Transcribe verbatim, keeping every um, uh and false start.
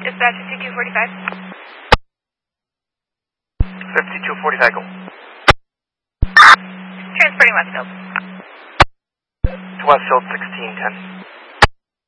dispatch fifty-two forty-five. fifty-two forty-five, go. Transporting Westfield. To Westfield, sixteen ten.